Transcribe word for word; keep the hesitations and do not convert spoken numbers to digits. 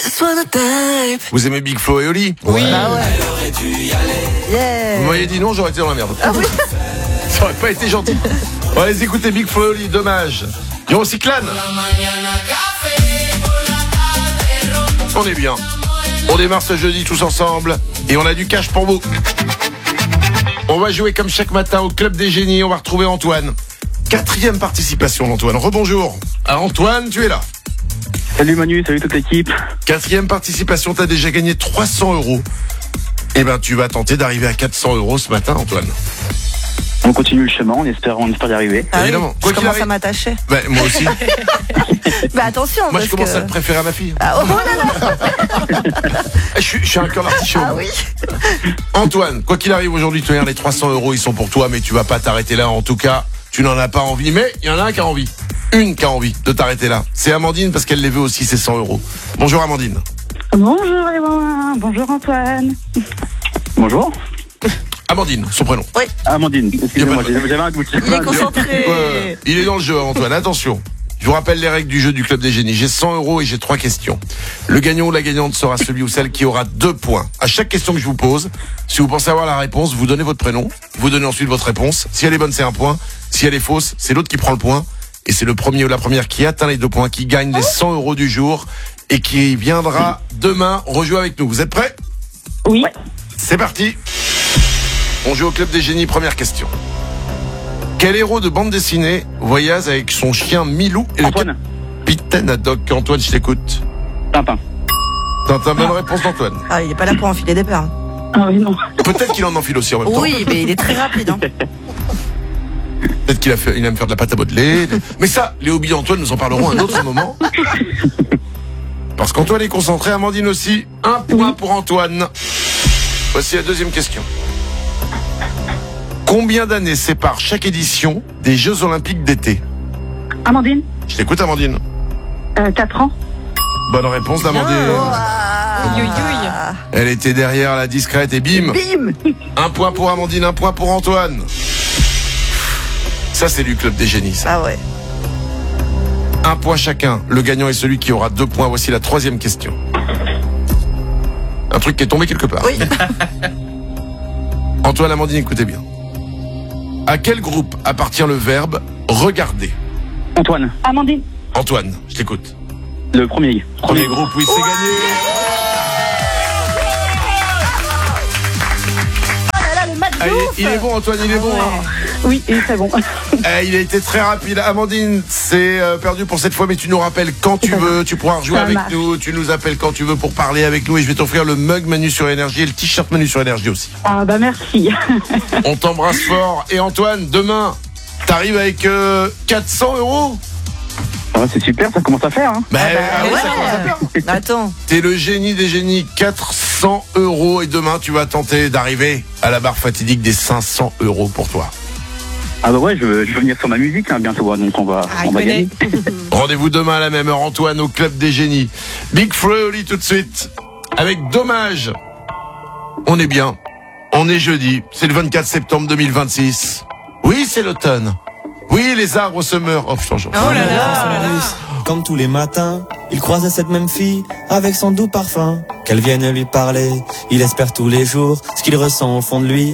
Vous aimez Big Flo et Oli? Oui. Bah ouais. Yeah. Vous m'auriez dit non, j'aurais été dans la merde. Ah oui. Ça aurait pas été gentil. On va les écouter, Big Flo et Oli, dommage. Il y a aussi Clan. On est bien. On démarre ce jeudi tous ensemble et on a du cash pour vous. On va jouer comme chaque matin au Club des Génies. On va retrouver Antoine. Quatrième participation d'Antoine. Rebonjour. Ah, Antoine, tu es là. Salut Manu, salut toute l'équipe. Quatrième participation, t'as déjà gagné trois cents euros. Eh ben, tu vas tenter d'arriver à quatre cents euros ce matin, Antoine. On continue le chemin, on espère, on espère y arriver. Ah Évidemment. oui, Quoi je qu'il commence arrive- à m'attacher. Ben, moi aussi. Bah attention. Moi, parce je commence que... à te préférer à ma fille. Ah, oh là là. Je suis, je suis un cœur d'artichaut. Ah oui. Antoine, quoi qu'il arrive aujourd'hui, tu les trois cents euros, ils sont pour toi, mais tu vas pas t'arrêter là. En tout cas, tu n'en as pas envie. Mais il y en a un qui a envie. Une qui a envie de t'arrêter là. C'est Amandine parce qu'elle les veut aussi, ces cent euros. Bonjour Amandine. Bonjour Evan, bonjour Antoine. Bonjour. Amandine, son prénom. Amandine, excusez-moi, Il y a pas de- j'avais un doute. Il est concentré. Ouais, il est dans le jeu, Antoine. Attention. Je vous rappelle les règles du jeu du Club des Génies. J'ai cent euros et j'ai trois questions. Le gagnant ou la gagnante sera celui ou celle qui aura deux points. À chaque question que je vous pose, si vous pensez avoir la réponse, vous donnez votre prénom, vous donnez ensuite votre réponse. Si elle est bonne, c'est un point. Si elle est fausse, c'est l'autre qui prend le point. Et c'est le premier ou la première qui atteint les deux points, qui gagne les cent euros du jour et qui viendra demain rejouer avec nous. Vous êtes prêts? Oui. C'est parti. On joue au Club des Génies, première question. Quel héros de bande dessinée voyage avec son chien Milou et Antoine. le capitaine Haddock? Antoine, je t'écoute. Tintin. Tintin, bonne réponse d'Antoine. Ah, il est pas là pour enfiler des perles. Ah oui, non. Peut-être qu'il en enfile aussi en même temps. Oui, mais il est très rapide. Hein. Peut-être qu'il a fait, il aime faire de la pâte à modeler. Mais ça, les hobbies d'Antoine, nous en parlerons à un autre moment. Parce qu'Antoine est concentré, Amandine aussi. Un point pour Antoine. Voici la deuxième question. Combien d'années séparent chaque édition des Jeux Olympiques d'été? Amandine, Je t'écoute, Amandine. euh, quatre ans. Bonne réponse d'Amandine. Ah. Elle était derrière la discrète et bim. Bim. Un point pour Amandine, un point pour Antoine. Ça, c'est du Club des Génies, ça. Ah ouais. Un point chacun. Le gagnant est celui qui aura deux points. Voici la troisième question. Un truc qui est tombé quelque part. Oui. Antoine, Amandine, écoutez bien. À quel groupe appartient le verbe regarder? Antoine, Amandine, Antoine, je t'écoute. le premier. Premier groupe, oui, c'est gagné. Ah, il, est, il est bon, Antoine, il est bon. Hein. oui, et c'est bon. Eh, il a été très rapide. Amandine, c'est euh, perdu pour cette fois, mais tu nous rappelles quand tu veux. Tu pourras rejouer Ça avec marche. nous. Tu nous appelles quand tu veux pour parler avec nous. Et je vais t'offrir le mug Manu sur Énergie et le t-shirt Manu sur Énergie aussi. Ah bah merci. On t'embrasse fort. Et Antoine, demain, t'arrives avec euh, quatre cents euros. Ah, c'est super, ça commence à faire. Hein. Bah, bah, ah oui, ouais. ça commence à faire. Attends. T'es le génie des génies, quatre cents euros. Et demain, tu vas tenter d'arriver à la barre fatidique des cinq cents euros pour toi. Ah bah ouais, je veux, je veux venir sur ma musique hein, bientôt, hein, donc on va, Ah, on il va connaît. gagner. Rendez-vous demain à la même heure, Antoine, au Club des Génies. Big Flo et Oli tout de suite. Avec Dommage. On est bien. On est jeudi. C'est le vingt-quatre septembre deux mille vingt-six. Oui, c'est l'automne. Oui, les arbres se meurent. Oh, putain, j'en- Oh là là, oh là là. Comme tous les matins, il croisait cette même fille avec son doux parfum. Qu'elle vienne lui parler, il espère tous les jours ce qu'il ressent au fond de lui.